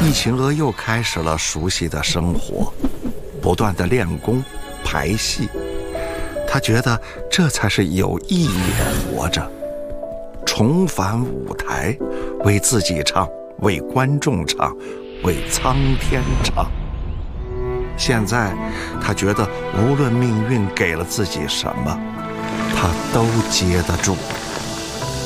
易秦娥又开始了熟悉的生活，不断的练功排戏。她觉得这才是有意义的活着，重返舞台，为自己唱，为观众唱，为苍天唱。现在她觉得无论命运给了自己什么，她都接得住。